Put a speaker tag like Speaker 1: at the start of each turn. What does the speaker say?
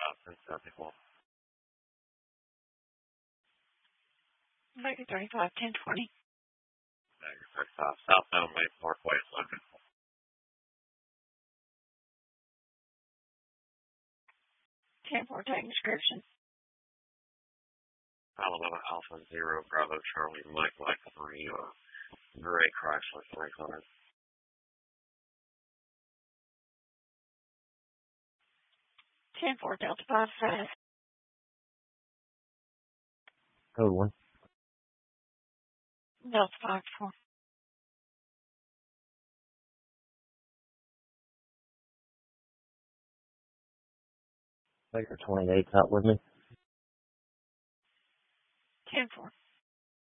Speaker 1: 1074.
Speaker 2: Baker 35, 1020.
Speaker 1: Baker 35, southbound Main Parkway is looking.
Speaker 2: 10-4, taking description.
Speaker 1: Alabama Alpha 0, Bravo Charlie, Mike 3, Gray Chrysler 300.
Speaker 2: 10-4, Delta 5, fast.
Speaker 3: Code 1.
Speaker 2: Delta 5, 4.
Speaker 3: Baker 28's out with me.
Speaker 2: 10-4.